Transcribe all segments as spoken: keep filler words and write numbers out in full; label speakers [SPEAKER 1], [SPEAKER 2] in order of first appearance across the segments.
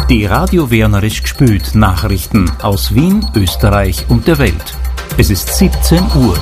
[SPEAKER 1] Die Radio Wernerisch gspült Nachrichten aus Wien, Österreich und der Welt. Es ist siebzehn Uhr.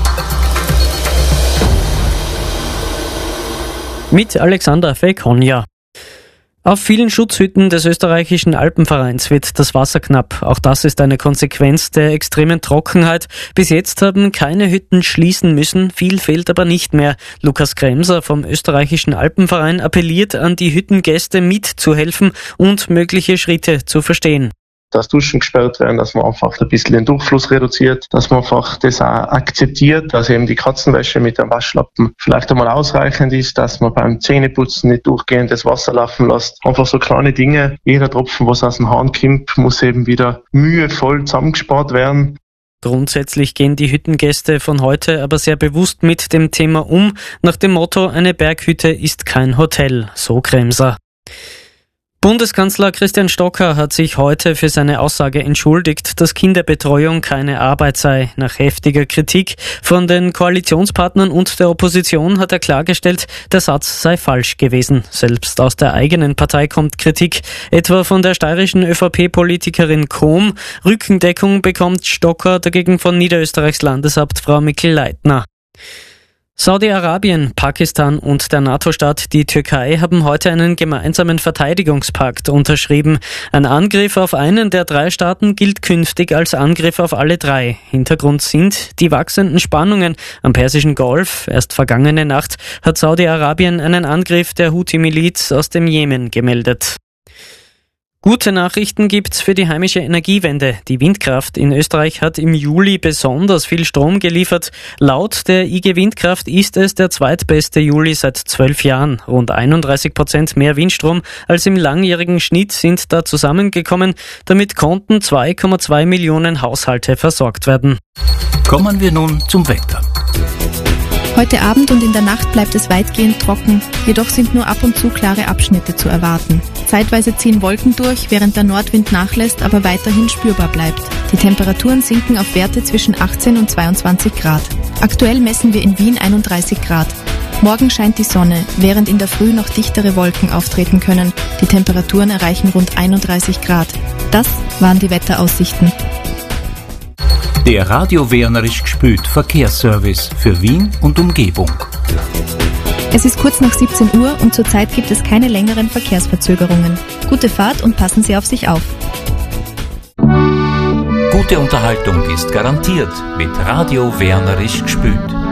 [SPEAKER 2] Mit Alexander Fekonja. Auf vielen Schutzhütten des österreichischen Alpenvereins wird das Wasser knapp. Auch das ist eine Konsequenz der extremen Trockenheit. Bis jetzt haben keine Hütten schließen müssen, viel fehlt aber nicht mehr. Lukas Kremser vom österreichischen Alpenverein appelliert an die Hüttengäste mitzuhelfen und mögliche Schritte zu verstehen.
[SPEAKER 3] Dass Duschen gesperrt werden, dass man einfach ein bisschen den Durchfluss reduziert, dass man einfach das auch akzeptiert, dass eben die Katzenwäsche mit dem Waschlappen vielleicht einmal ausreichend ist, dass man beim Zähneputzen nicht durchgehend das Wasser laufen lässt. Einfach so kleine Dinge. Jeder Tropfen, was aus dem Hahn kommt, muss eben wieder mühevoll zusammengespart werden.
[SPEAKER 2] Grundsätzlich gehen die Hüttengäste von heute aber sehr bewusst mit dem Thema um, nach dem Motto, eine Berghütte ist kein Hotel, so Kremser. Bundeskanzler Christian Stocker hat sich heute für seine Aussage entschuldigt, dass Kinderbetreuung keine Arbeit sei. Nach heftiger Kritik von den Koalitionspartnern und der Opposition hat er klargestellt, der Satz sei falsch gewesen. Selbst aus der eigenen Partei kommt Kritik, etwa von der steirischen ÖVP-Politikerin Kohm. Rückendeckung bekommt Stocker dagegen von Niederösterreichs Landesabt Frau Mikl-Leitner. Saudi-Arabien, Pakistan und der NATO-Staat die Türkei haben heute einen gemeinsamen Verteidigungspakt unterschrieben. Ein Angriff auf einen der drei Staaten gilt künftig als Angriff auf alle drei. Hintergrund sind die wachsenden Spannungen am Persischen Golf. Erst vergangene Nacht hat Saudi-Arabien einen Angriff der Houthi-Miliz aus dem Jemen gemeldet. Gute Nachrichten gibt's für die heimische Energiewende. Die Windkraft in Österreich hat im Juli besonders viel Strom geliefert. Laut der I G Windkraft ist es der zweitbeste Juli seit zwölf Jahren. Rund einunddreißig Prozent mehr Windstrom als im langjährigen Schnitt sind da zusammengekommen. Damit konnten zwei Komma zwei Millionen Haushalte versorgt werden.
[SPEAKER 1] Kommen wir nun zum Wetter.
[SPEAKER 4] Heute Abend und in der Nacht bleibt es weitgehend trocken, jedoch sind nur ab und zu klare Abschnitte zu erwarten. Zeitweise ziehen Wolken durch, während der Nordwind nachlässt, aber weiterhin spürbar bleibt. Die Temperaturen sinken auf Werte zwischen achtzehn und zweiundzwanzig Grad. Aktuell messen wir in Wien einunddreißig Grad. Morgen scheint die Sonne, während in der Früh noch dichtere Wolken auftreten können. Die Temperaturen erreichen rund einunddreißig Grad. Das waren die Wetteraussichten.
[SPEAKER 1] Der Radio Wernerisch gspült Verkehrsservice für Wien und Umgebung.
[SPEAKER 4] Es ist kurz nach siebzehn Uhr und zurzeit gibt es keine längeren Verkehrsverzögerungen. Gute Fahrt und passen Sie auf sich auf.
[SPEAKER 1] Gute Unterhaltung ist garantiert mit Radio Wernerisch gspült.